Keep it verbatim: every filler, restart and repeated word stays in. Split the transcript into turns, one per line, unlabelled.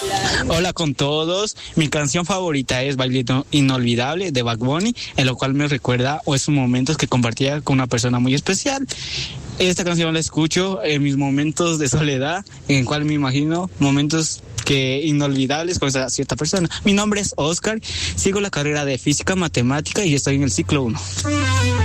Hola con todos, mi canción favorita es Baile Inolvidable de Bad Bunny, en lo cual me recuerda o esos momentos que compartía con una persona muy especial. Esta canción la escucho en mis momentos de soledad, en el cual me imagino momentos que inolvidables con esa cierta persona. Mi nombre es Oscar, sigo la carrera de Física Matemática y estoy en el ciclo uno.